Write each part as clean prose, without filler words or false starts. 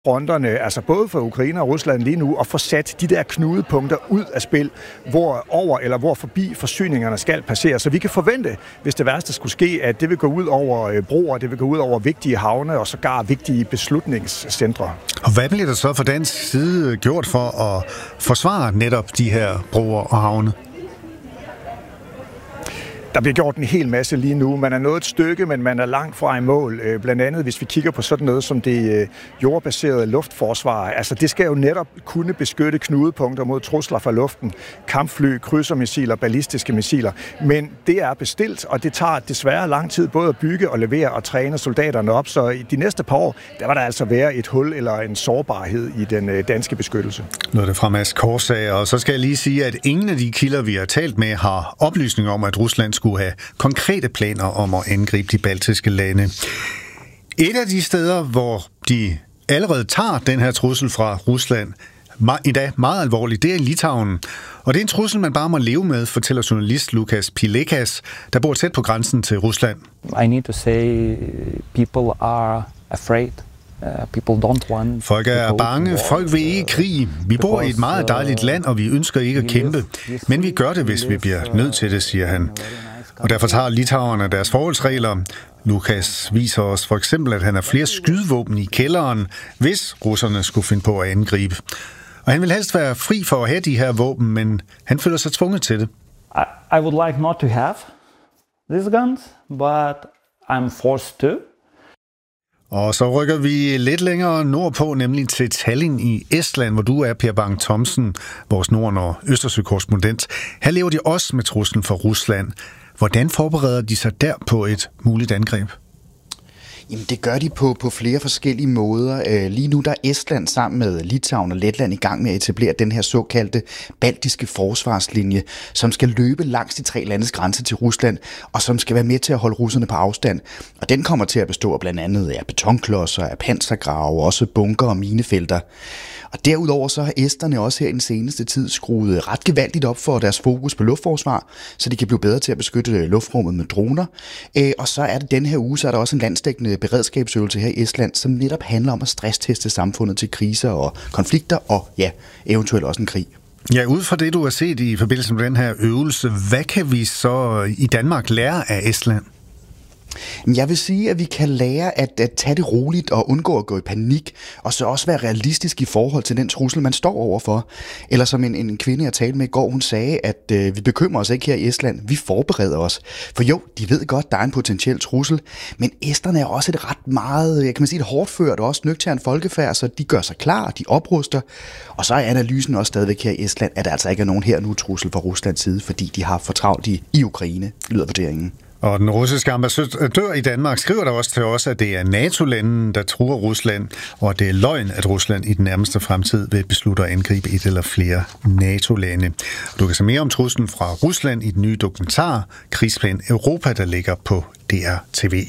fronterne, altså både for Ukraine og Rusland lige nu, og få sat de der knudepunkter ud af spil, hvor forbi forsyningerne skal passere. Så vi kan forvente, hvis det værste skulle ske, at det vil gå ud over broer, det vil gå ud over vigtige havne og sågar vigtige beslutningscentre. Og hvad bliver der så fra dansk side gjort for at forsvare netop de her broer og havne? Der bliver gjort en hel masse lige nu. Man er nået et stykke, men man er langt fra i mål. Blandt andet, hvis vi kigger på sådan noget som det jordbaserede luftforsvar. Altså, det skal jo netop kunne beskytte knudepunkter mod trusler fra luften. Kampfly, krydsermissiler, ballistiske missiler. Men det er bestilt, og det tager desværre lang tid både at bygge og levere og træne soldaterne op. Så i de næste par år, der var der altså være et hul eller en sårbarhed i den danske beskyttelse. Noget det fra Mads Korsager, og så skal jeg lige sige, at ingen af de kilder, vi har talt med, har oplysninger om, at Rusland skulle have konkrete planer om at angribe de baltiske lande. Et af de steder, hvor de allerede tager den her trussel fra Rusland, endda meget alvorligt, det er Litauen. Og det er en trussel, man bare må leve med, fortæller journalist Lukas Pilekas, der bor tæt på grænsen til Rusland. I need to say, people are afraid. Folk er bange, folk vil ikke krig. Vi bor i et meget dejligt land, og vi ønsker ikke at kæmpe. Men vi gør det, hvis vi bliver nødt til det, siger han. Og derfor tager litauerne deres forholdsregler. Lukas viser os for eksempel, at han har flere skydevåben i kælderen, hvis russerne skulle finde på at angribe. Og han vil helst være fri for at have de her våben, men han føler sig tvunget til det. I would like not to have these guns, but I'm forced to. Og så rykker vi lidt længere nordpå, nemlig til Tallinn i Estland, hvor du er, Per Bang-Thomsen, vores Norden- og Østersø-korrespondent. Her lever de også med truslen fra Rusland. Hvordan forbereder de sig der på et muligt angreb? Jamen, det gør de på flere forskellige måder. Lige nu der er Estland sammen med Litauen og Letland i gang med at etablere den her såkaldte baltiske forsvarslinje, som skal løbe langs de 3 landes grænse til Rusland, og som skal være med til at holde russerne på afstand. Og den kommer til at bestå af blandt andet af betonklodser, af pansergrave, også bunker og minefelter. Og derudover så har esterne også her i den seneste tid skruet ret gevaldigt op for deres fokus på luftforsvar, så de kan blive bedre til at beskytte luftrummet med droner. Og så er det denne her uge, så er der også en landsdækkende beredskabsøvelse her i Estland, som netop handler om at stressteste samfundet til kriser og konflikter, og ja, eventuelt også en krig. Ja, ud fra det, du har set i forbindelse med den her øvelse, hvad kan vi så i Danmark lære af Estland? Jeg vil sige, at vi kan lære at tage det roligt og undgå at gå i panik, og så også være realistisk i forhold til den trussel, man står overfor. Eller som en kvinde, jeg talte med i går, hun sagde, at vi bekymrer os ikke her i Estland, vi forbereder os. For jo, de ved godt, der er en potentiel trussel, men esterne er også et ret meget, jeg kan man sige, et hårdført og også nøgtern folkefærd, så de gør sig klar, de opruster. Og så er analysen også stadigvæk her i Estland, at der altså ikke er nogen her nu trussel fra Ruslands side, fordi de har for travlt i Ukraine, lyder vurderingen. Og den russiske ambassadør i Danmark skriver der også til os, at det er NATO-landene, der truer Rusland, og at det er løgn, at Rusland i den nærmeste fremtid vil beslutte at angribe et eller flere NATO-lande. Du kan se mere om truslen fra Rusland i den nye dokumentar Krigsplan Europa, der ligger på DR-TV.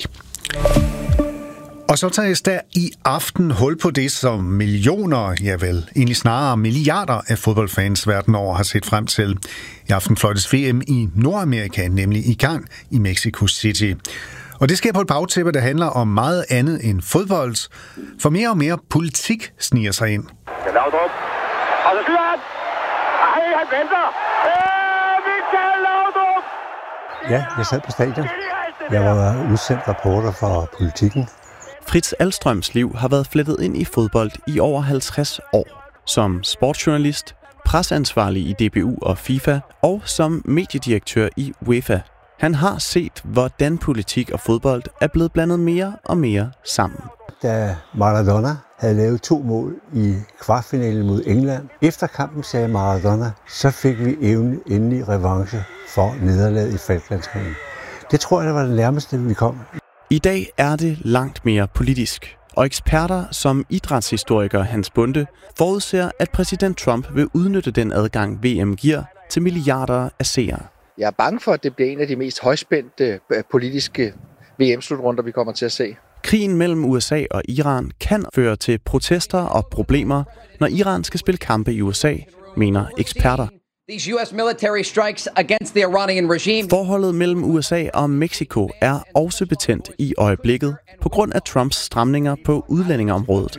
Og så tages der i aften hul på det, som millioner, ja vel, egentlig snarere milliarder af fodboldfans verden over har set frem til. I aften fløjtes VM i Nordamerika, nemlig i gang i Mexico City. Og det sker på et bagtæppe, der handler om meget andet end fodbold, for mere og mere politik sniger sig ind. Laudrup. Og så skyder han! Ej, han venter! Michael Laudrup! Ja, jeg sad på stadion. Jeg var udsendt reporter for Politikken. Fritz Alstrøms liv har været flettet ind i fodbold i over 50 år. Som sportsjournalist, presseansvarlig i DBU og FIFA og som mediedirektør i UEFA. Han har set, hvordan politik og fodbold er blevet blandet mere og mere sammen. Da Maradona havde lavet 2 mål i kvartfinalen mod England, efter kampen sagde Maradona, så fik vi endelig revanche for nederlaget i Falklandskrigen. Det tror jeg, det var det nærmeste, vi kom. I dag er det langt mere politisk, og eksperter som idrætshistoriker Hans Bunde forudser, at præsident Trump vil udnytte den adgang VM giver til milliarder af seere. Jeg er bange for, at det bliver en af de mest højspændte politiske VM-slutrunder, vi kommer til at se. Krigen mellem USA og Iran kan føre til protester og problemer, når Iran skal spille kampe i USA, mener eksperter. These US military strikes against the Iranian regime. Forholdet mellem USA og Mexico er også betændt i øjeblikket på grund af Trumps stramninger på udlændingeområdet.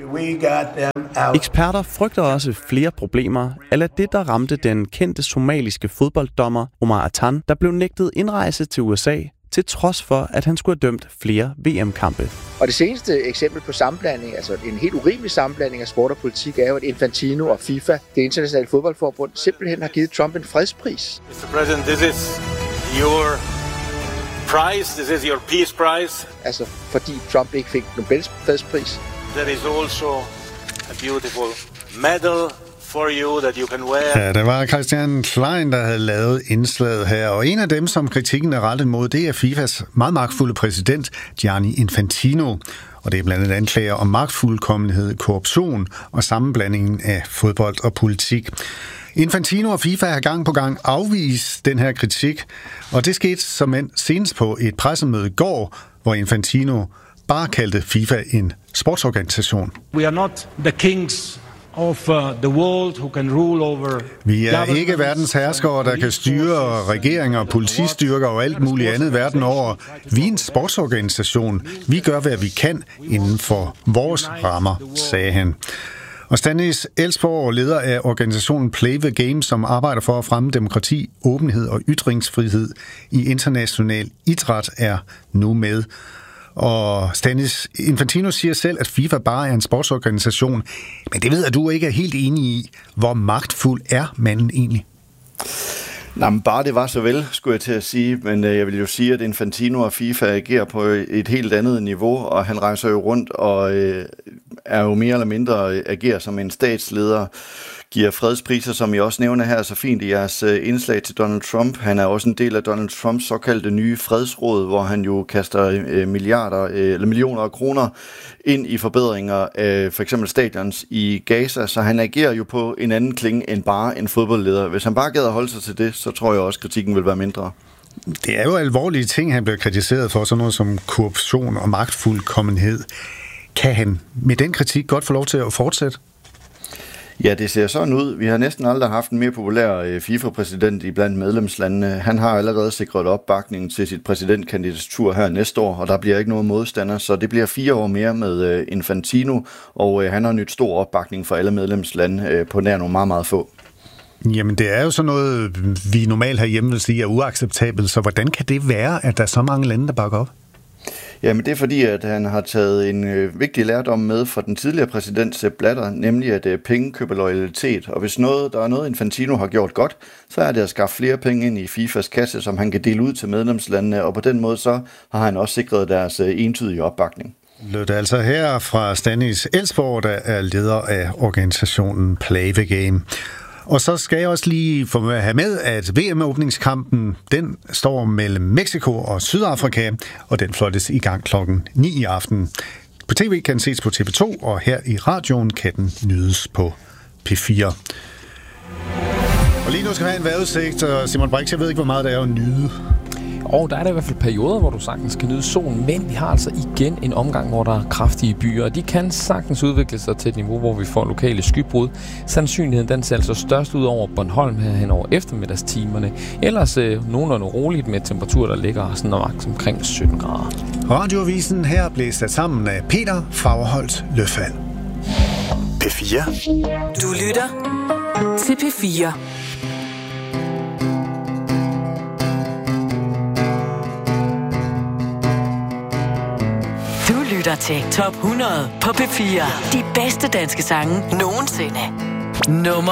Eksperter frygter også flere problemer, eller det, der ramte den kendte somaliske fodbolddommer Omar Atan, der blev nægtet indrejse til USA, til trods for, at han skulle have dømt flere VM-kampe. Og det seneste eksempel på sammenblanding, altså en helt urimelig sammenblanding af sport og politik, er jo, at Infantino og FIFA, det internationale fodboldforbund, simpelthen har givet Trump en fredspris. Mr. President, this is your prize, this is your peace prize. Altså fordi Trump ikke fik Nobels fredspris. There is also a beautiful medal for you that you can wear. Ja, der var Christian Klein, der havde lavet indslaget her, og en af dem, som kritikken er rettet mod, det er FIFAs meget magtfulde præsident, Gianni Infantino. Og det er blandt andet anklager om magtfuldkommenhed, korruption og sammenblandingen af fodbold og politik. Infantino og FIFA har gang på gang afvist den her kritik, og det skete som senest på et pressemøde i går, hvor Infantino bare kaldte FIFA en sportsorganisation. We are not the kings of the world who can rule over. Vi er ikke verdens herskere, der kan styre regeringer, politistyrker og alt muligt andet verden over. Vi er en sportsorganisation. Vi gør, hvad vi kan inden for vores rammer, sagde han. Og Stanis Elsborg, leder af organisationen Play the Game, som arbejder for at fremme demokrati, åbenhed og ytringsfrihed i international idræt, er nu med. Og Stanis Infantino siger selv, at FIFA bare er en sportsorganisation, men det ved at du ikke er helt enig i. Hvor magtfuld er manden egentlig? Nej, men bare det var så vel, skulle jeg til at sige, men jeg vil jo sige, at Infantino og FIFA agerer på et helt andet niveau, og han rejser jo rundt og er jo mere eller mindre agerer som en statsleder, giver fredspriser, som I også nævner her så fint i jeres indslag til Donald Trump. Han er også en del af Donald Trumps såkaldte nye fredsråd, hvor han jo kaster millioner af kroner ind i forbedringer af for eksempel stadions i Gaza, så han agerer jo på en anden klinge end bare en fodboldleder. Hvis han bare gad at holde sig til det, så tror jeg også, kritikken vil være mindre. Det er jo alvorlige ting, han bliver kritiseret for, sådan noget som korruption og magtfuldkommenhed. Kan han med den kritik godt få lov til at fortsætte? Ja, det ser sådan ud. Vi har næsten aldrig haft en mere populær FIFA-præsident i blandt medlemslandene. Han har allerede sikret opbakningen til sit præsidentkandidatur her næste år, og der bliver ikke nogen modstander, så det bliver 4 år mere med Infantino, og han har nyt stor opbakning for alle medlemslande på nær nogle meget, meget få. Jamen, det er jo sådan noget, vi normalt herhjemme vil sige er uacceptabelt, så hvordan kan det være, at der er så mange lande, der bakker op? Jamen det er fordi, at han har taget en vigtig lærdom med fra den tidligere præsident Sepp Blatter, nemlig at penge køber loyalitet. Og hvis der er noget Infantino har gjort godt, så er det at skaffe flere penge ind i FIFAs kasse, som han kan dele ud til medlemslandene, og på den måde så har han også sikret deres entydige opbakning. Lød det altså her fra Stanis Elsborg, der er leder af organisationen Play the Game. Og så skal jeg også lige få have med, at VM-åbningskampen, den står mellem Mexico og Sydafrika, og den fløjtes i gang 9 i aften. På tv kan den ses på TV2, og her i radioen kan den nydes på P4. Og lige nu skal vi have en vejrudsigt, og Simon Brix, jeg ved ikke, hvor meget det er at nyde. Og der er der i hvert fald perioder, hvor du sagtens kan nyde solen, men vi har altså igen en omgang, hvor der er kraftige byer, og de kan sagtens udvikle sig til et niveau, hvor vi får lokale skybrud. Sandsynligheden den ser altså størst ud over Bornholm her hen over eftermiddagstimerne. Ellers nogenlunde roligt med temperaturer, der ligger sådan omkring 17 grader. Radioavisen her blev sat sammen af Peter Fagerholt Løfald. P4. Du lytter til P4. Lytter til Top 100 på P4. De bedste danske sange nogensinde. Nummer